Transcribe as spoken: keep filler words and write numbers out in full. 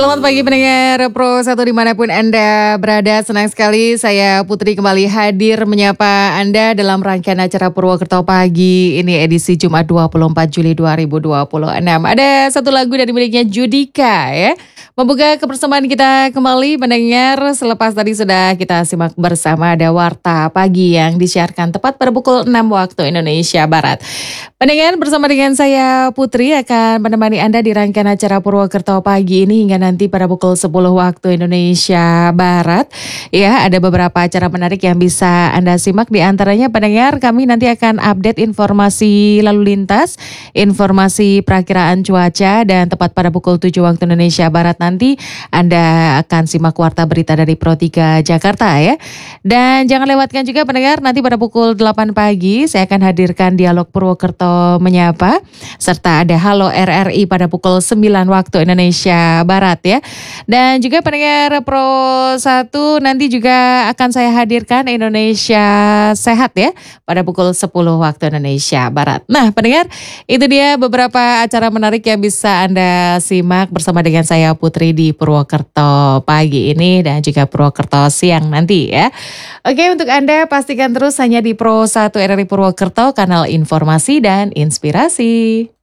Selamat pagi pendengar Pro satu dimanapun Anda berada. Senang sekali saya Putri kembali hadir menyapa Anda dalam rangkaian acara Purwokerto Pagi. Ini edisi Jumat dua puluh empat Juli dua ribu dua puluh enam. Ada satu lagu dari miliknya Judika ya. Membuka kebersamaan kita kembali mendengar selepas tadi sudah kita simak bersama ada Warta Pagi yang disiarkan tepat pada pukul enam waktu Indonesia Barat. Pendengar bersama dengan saya Putri akan menemani Anda di rangkaian acara Purwokerto Pagi ini hingga nanti pada pukul sepuluh waktu Indonesia Barat. Ya, ada beberapa acara menarik yang bisa Anda simak, di antaranya pendengar kami nanti akan update informasi lalu lintas, informasi perakiraan cuaca, dan tepat pada pukul tujuh waktu Indonesia Barat nanti Anda akan simak warta berita dari Pro tiga Jakarta ya. Dan jangan lewatkan juga pendengar, nanti pada pukul delapan pagi saya akan hadirkan dialog Purwokerto Menyapa, serta ada Halo R R I pada pukul sembilan waktu Indonesia Barat ya. Dan juga pendengar Pro satu nanti juga akan saya hadirkan Indonesia Sehat ya pada pukul sepuluh waktu Indonesia Barat. Nah pendengar, itu dia beberapa acara menarik yang bisa Anda simak bersama dengan saya Putri di Purwokerto Pagi ini dan juga Purwokerto Siang nanti ya. Oke, untuk Anda pastikan terus hanya di Pro satu R R I Purwokerto, kanal informasi dan inspirasi.